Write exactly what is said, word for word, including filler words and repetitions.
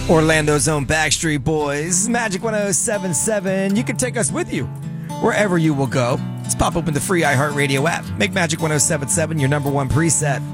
Orlando's own Backstreet Boys, Magic one oh seven point seven. You can take us with you wherever you will go. Just pop open the free iHeartRadio app. Make Magic one oh seven point seven your number one preset.